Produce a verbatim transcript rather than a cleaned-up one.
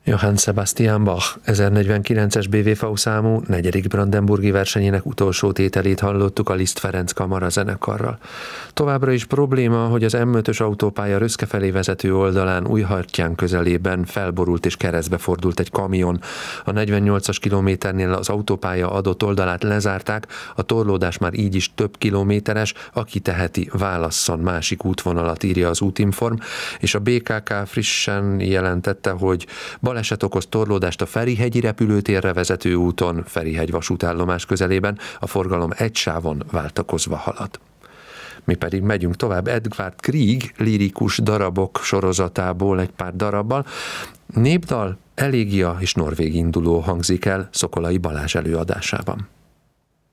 Johann Sebastian Bach ezernegyvenkilences bé vé vé számú negyedik brandenburgi versenyének utolsó tételét hallottuk a Liszt Ferenc Kamara zenekarral. Továbbra is probléma, hogy az em ötös autópálya Röszke felé vezető oldalán Újhartyán közelében felborult és keresztbe fordult egy kamion. A negyvennyolcas kilométernél az autópálya adott oldalát lezárták, a torlódás már így is több kilométeres, aki teheti, válasszon másik útvonalat, írja az Útinform, és a bé ká ká frissen jelentette, hogy baleset okoz torlódást a Ferihegyi repülőtérre vezető úton, Ferihegy vasútállomás közelében, a forgalom egy sávon váltakozva halad. Mi pedig megyünk tovább Edvard Grieg lirikus darabok sorozatából egy pár darabbal. Népdal, elégia és norvég induló hangzik el Szokolai Balázs előadásában.